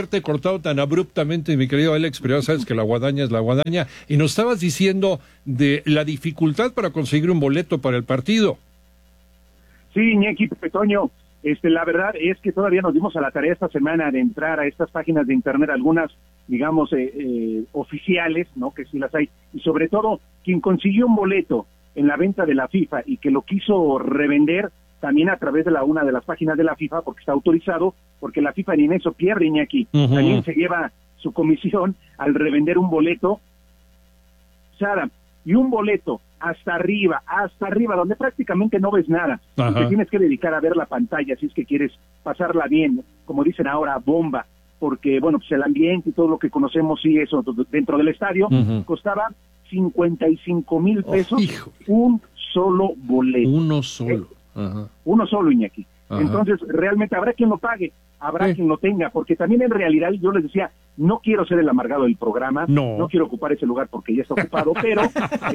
haberte cortado tan abruptamente, mi querido Alex, pero ya sabes que la guadaña es la guadaña. Y nos estabas diciendo de la dificultad para conseguir un boleto para el partido. Sí, Iñaki, Pepe Toño, la verdad es que todavía nos dimos a la tarea esta semana de entrar a estas páginas de internet, algunas, digamos, oficiales, ¿no? Que sí las hay. Y sobre todo, quien consiguió un boleto en la venta de la FIFA y que lo quiso revender también a través de una de las páginas de la FIFA, porque está autorizado, porque la FIFA ni en eso pierde, Iñaki. También se lleva su comisión al revender un boleto, Sara, y un boleto hasta arriba, donde prácticamente no ves nada. Te tienes que dedicar a ver la pantalla si es que quieres pasarla bien, como dicen ahora, bomba, porque, bueno, pues el ambiente y todo lo que conocemos, sí, eso dentro del estadio, costaba 55,000 pesos un solo boleto. Uno solo. Uno solo, Iñaki. Entonces, realmente habrá quien lo pague, habrá quien lo tenga, porque también en realidad yo les decía, no quiero ser el amargado del programa, no quiero ocupar ese lugar porque ya está ocupado, pero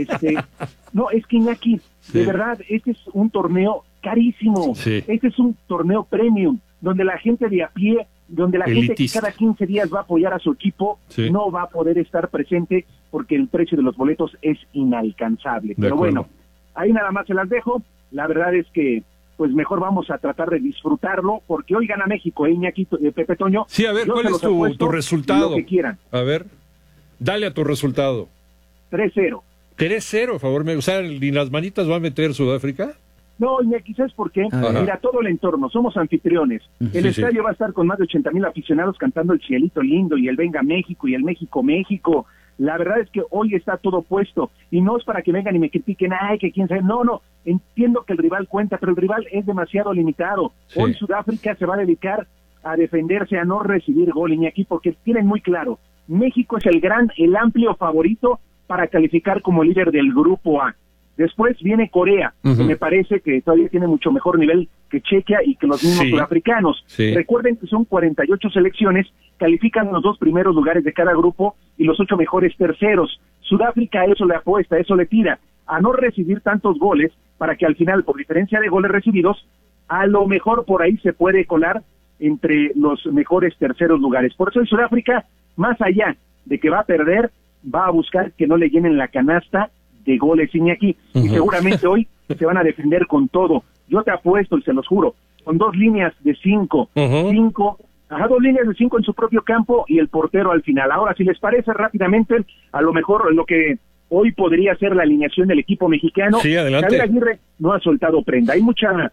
no, es que Iñaki, de verdad, este es un torneo carísimo, este es un torneo premium, donde la gente de a pie, donde la gente que cada 15 días va a apoyar a su equipo, no va a poder estar presente porque el precio de los boletos es inalcanzable. Pero bueno, ahí nada más se las dejo. La verdad es que, pues mejor vamos a tratar de disfrutarlo, porque hoy gana México, Iñaki, Pepe Toño. Sí, a ver, ¿cuál es tu resultado? Lo que quieran. A ver, dale a tu resultado. 3-0. 3-0, a favor, o sea, ¿ni las manitas va a meter Sudáfrica? No, Iñaki, ¿sabes por qué? Mira, todo el entorno, somos anfitriones. El estadio va a estar con más de 80,000 aficionados cantando el Cielito Lindo y el Venga México y el México, México. La verdad es que hoy está todo puesto y no es para que vengan y me critiquen, ay, que quién sabe, no, entiendo que el rival cuenta, pero el rival es demasiado limitado. Hoy Sudáfrica se va a dedicar a defenderse, a no recibir gol, Iñaki, porque tienen muy claro, México es el amplio favorito para calificar como líder del grupo A. Después viene Corea, que me parece que todavía tiene mucho mejor nivel que Chequia y que los mismos sudafricanos. Recuerden que son 48 selecciones, califican los 2 primeros lugares de cada grupo y los 8 mejores terceros. Sudáfrica a eso le apuesta, eso le tira, a no recibir tantos goles, para que al final, por diferencia de goles recibidos, a lo mejor por ahí se puede colar entre los mejores terceros lugares. Por eso en Sudáfrica, más allá de que va a perder, va a buscar que no le llenen la canasta de goles, Iñaki, y seguramente hoy se van a defender con todo. Yo te apuesto, y se los juro, con 2 líneas de 5, 2 líneas de 5 en su propio campo y el portero al final. Ahora, si les parece rápidamente, a lo mejor lo que hoy podría ser la alineación del equipo mexicano. Sí, adelante. Javier Aguirre no ha soltado prenda. Hay mucha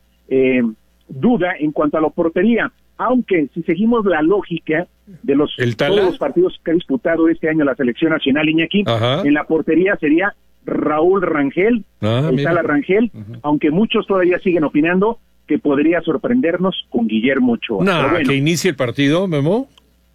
duda en cuanto a la portería, aunque si seguimos la lógica de todos los partidos que ha disputado este año la selección nacional, Iñaki, en la portería sería Raúl Rangel, Tala Rangel, aunque muchos todavía siguen opinando que podría sorprendernos con Guillermo Ochoa. Bueno, que inicie el partido, Memo.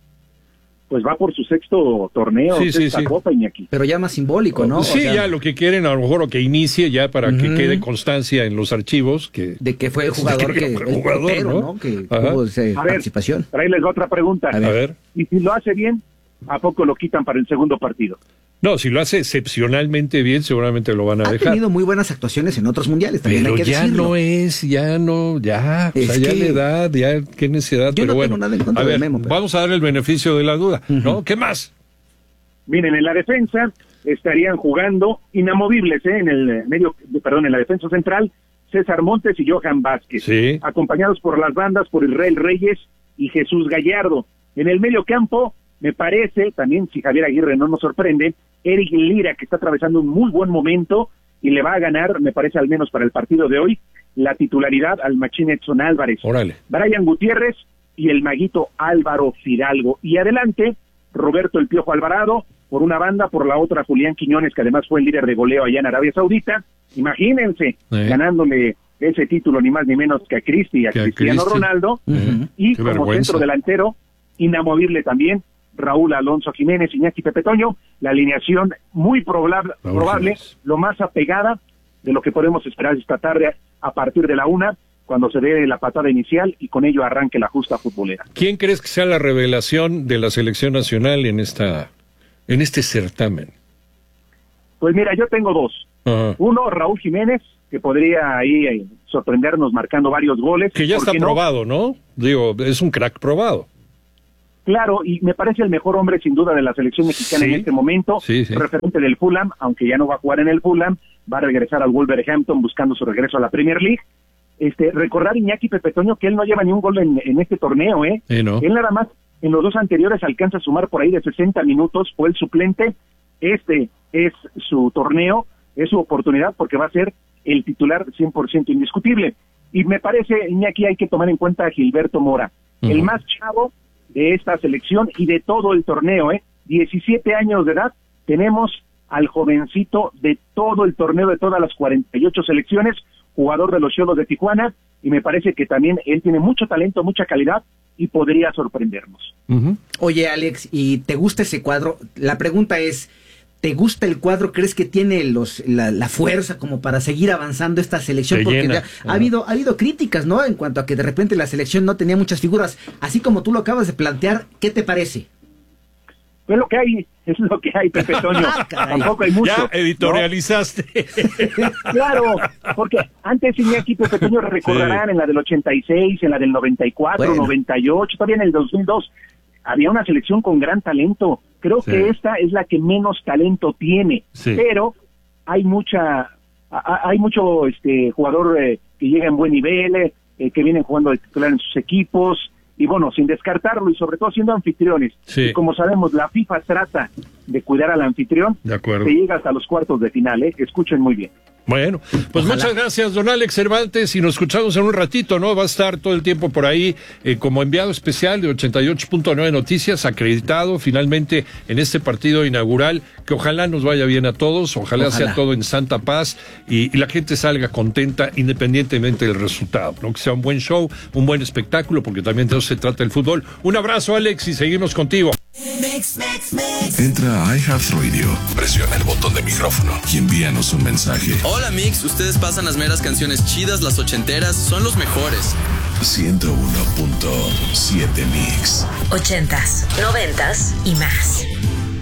Pues va por su 6º torneo, Copa, Iñaki. Pero ya más simbólico, ¿no? Sí, ya lo que quieren, a lo mejor, o que inicie ya para que quede constancia en los archivos. De que fue el jugador, el portero, ¿no? Que tuvo esa participación. Traerles otra pregunta. A ver. Y si lo hace bien, ¿a poco lo quitan para el segundo partido? No, si lo hace excepcionalmente bien, seguramente lo van a dejar. Ha tenido muy buenas actuaciones en otros mundiales, también pero hay que decirlo. Ya la edad, ya qué necesidad. Yo pero no tengo nada en contra de Memo. Vamos a dar el beneficio de la duda, ¿no? ¿Qué más? Miren, en la defensa estarían jugando inamovibles, en la defensa central, César Montes y Johan Vázquez, acompañados por las bandas por Israel Reyes y Jesús Gallardo. En el medio campo, me parece, también si Javier Aguirre no nos sorprende, Eric Lira, que está atravesando un muy buen momento y le va a ganar, me parece al menos para el partido de hoy, la titularidad al Machín Edson Álvarez. Órale. Brian Gutiérrez y el maguito Álvaro Fidalgo. Y adelante, Roberto El Piojo Alvarado, por una banda, por la otra Julián Quiñones, que además fue el líder de goleo allá en Arabia Saudita. Imagínense, ganándole ese título ni más ni menos que a Cristiano Ronaldo. Y qué como vergüenza. centro delantero, inamovible también, Raúl Alonso Jiménez, Iñaki Pepe Toño, la alineación muy probable, lo más apegada de lo que podemos esperar esta tarde a partir de la 1, cuando se dé la patada inicial y con ello arranque la justa futbolera. ¿Quién crees que sea la revelación de la selección nacional en este certamen? Pues mira, yo tengo 2. Uno, Raúl Jiménez, que podría ahí sorprendernos marcando varios goles. Que ya está probado, ¿no? Digo, es un crack probado. claro, y me parece el mejor hombre sin duda de la selección mexicana en este momento, referente del Fulham, aunque ya no va a jugar en el Fulham, va a regresar al Wolverhampton buscando su regreso a la Premier League. Recordar Iñaki Pepe Toño que él no lleva ni un gol en este torneo, no. Él nada más en los 2 anteriores alcanza a sumar por ahí de 60 minutos, fue el suplente. Este es su torneo, es su oportunidad porque va a ser el titular 100% indiscutible. Y me parece, Iñaki, hay que tomar en cuenta a Gilberto Mora, el más chavo de esta selección y de todo el torneo, 17 años de edad, tenemos al jovencito de todo el torneo, de todas las 48 selecciones, jugador de los Xolos de Tijuana, y me parece que también él tiene mucho talento, mucha calidad, y podría sorprendernos. Oye, Alex, ¿y te gusta ese cuadro? La pregunta es, ¿te gusta el cuadro? ¿Crees que tiene la fuerza como para seguir avanzando esta selección? Porque ha habido críticas, ¿no? En cuanto a que de repente la selección no tenía muchas figuras. Así como tú lo acabas de plantear, ¿qué te parece? Es lo que hay, Pepe Toño. Tampoco hay mucho. Ya editorializaste. ¿No? Claro, porque antes Iñaki, Pepe Toño, recordarán en la del 86, en la del 94, 98, todavía en el 2002, había una selección con gran talento. Creo que esta es la que menos talento tiene, pero hay mucho jugador que llega en buen nivel, que vienen jugando de titular en sus equipos, y bueno, sin descartarlo y sobre todo siendo anfitriones. Y como sabemos, la FIFA trata de cuidar al anfitrión. De acuerdo. Se llega hasta los cuartos de final, Escuchen muy bien. Bueno, pues muchas gracias, don Alex Cervantes, y nos escuchamos en un ratito, ¿no? Va a estar todo el tiempo por ahí como enviado especial de 88.9 Noticias, acreditado finalmente en este partido inaugural, que ojalá nos vaya bien a todos, ojalá sea todo en santa paz y la gente salga contenta independientemente del resultado, ¿no? Que sea un buen show, un buen espectáculo, porque también de eso se trata el fútbol. Un abrazo, Alex, y seguimos contigo. Entra a iHeartRadio, presiona el botón de micrófono y envíanos un mensaje. Hola Mix, ustedes pasan las meras canciones chidas, las ochenteras, son los mejores. 101.7 Mix. 80s, 90s y más.